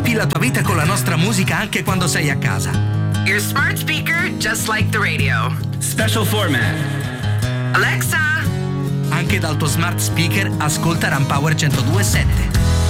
Riempi la tua vita con la nostra musica anche quando sei a casa. Your smart speaker just like the radio. Special format. Alexa. Anche dal tuo smart speaker ascolta Rampower 102.7.